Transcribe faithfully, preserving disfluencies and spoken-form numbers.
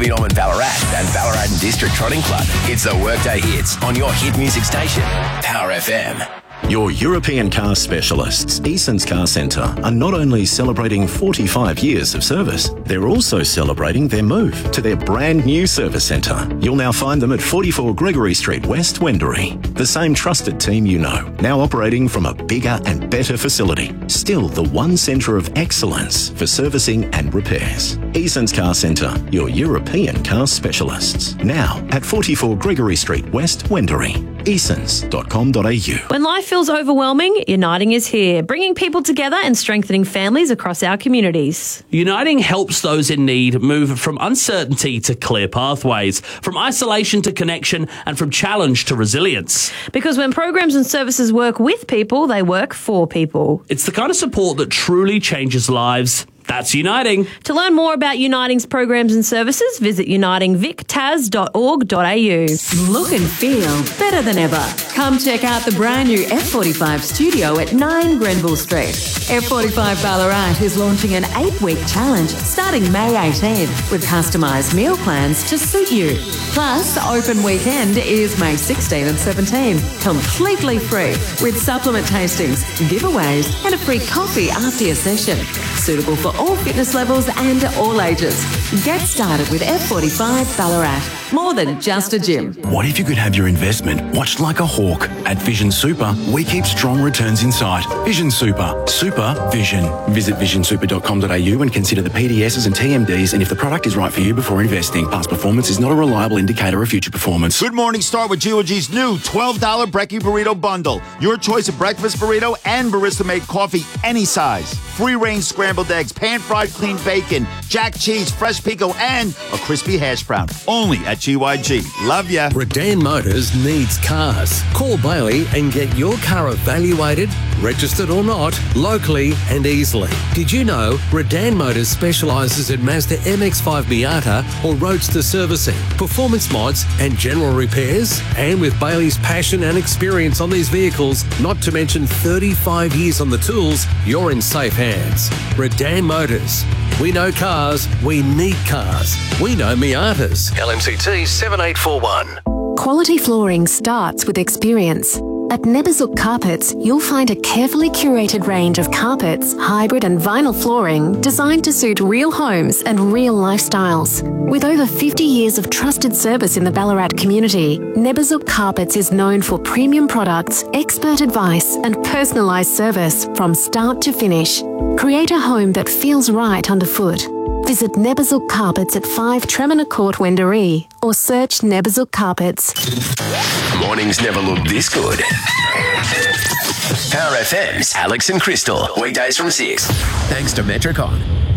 Bidom and Ballarat and Ballarat and District Trotting Club. It's the Workday Hits on your hit music station, Power F M. Your European car specialists, Eason's Car Centre, are not only celebrating forty-five years of service, they're also celebrating their move to their brand new service centre. You'll now find them at forty-four Gregory Street West, Wendouree. The same trusted team you know, now operating from a bigger and better facility. Still the one centre of excellence for servicing and repairs. Eason's Car Centre, your European car specialists. Now at forty-four Gregory Street West, Wendouree. easons dot com dot a u. When life feels overwhelming, Uniting is here, bringing people together and strengthening families across our communities. Uniting helps those in need move from uncertainty to clear pathways, from isolation to connection, and from challenge to resilience. Because when programs and services work with people, they work for people. It's the kind of support that truly changes lives. That's Uniting. To learn more about Uniting's programs and services, visit uniting vic tas dot org dot a u. Look and feel better than ever. Come check out the brand new F forty-five studio at nine Grenville Street. F forty-five Ballarat is launching an eight-week challenge starting May eighteenth with customised meal plans to suit you. Plus, open weekend is May sixteenth and seventeenth, completely free, with supplement tastings, giveaways and a free coffee after your session. Suitable for all fitness levels and all ages. Get started with F forty-five Ballarat. More than just a gym. What if you could have your investment watched like a hawk? At Vision Super, we keep strong returns in sight. Vision Super. Super Vision. Visit vision super dot com dot a u and consider the P D Ss and T M Ds and if the product is right for you before investing. Past performance is not a reliable indicator of future performance. Good morning, start with G O G's new twelve dollar Brekkie Burrito Bundle. Your choice of breakfast burrito and barista-made coffee, any size. Free-range scrambled eggs, pan-fried clean bacon, jack cheese, fresh pico, and a crispy hash brown. Only at G Y G. Love ya. Redan Motors needs cars. Call Bailey and get your car evaluated, registered or not, locally and easily. Did you know Redan Motors specialises in Mazda M X five Miata or Roadster servicing, performance mods and general repairs? And with Bailey's passion and experience on these vehicles, not to mention thirty-five years on the tools, you're in safe hands. Redan Motors. We know cars, we need cars. We know Miatas. L M C T seven eight four one. Quality flooring starts with experience. At Neberzuk Carpets, you'll find a carefully curated range of carpets, hybrid and vinyl flooring designed to suit real homes and real lifestyles. With over fifty years of trusted service in the Ballarat community, Neberzuk Carpets is known for premium products, expert advice and personalised service from start to finish. Create a home that feels right underfoot. Visit Neberzuk Carpets at five Tremina Court, Wendouree, or search Neberzuk Carpets. Mornings never look this good. Power F M's Alex and Crystal, weekdays from six. Thanks to Metricon.